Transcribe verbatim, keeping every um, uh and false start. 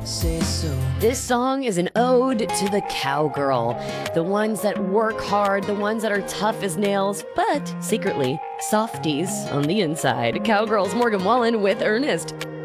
say so. This song is an ode to the cowgirl. The ones that work hard, the ones that are tough as nails, but secretly softies on the inside. Cowgirls Morgan Wallen with Ernest.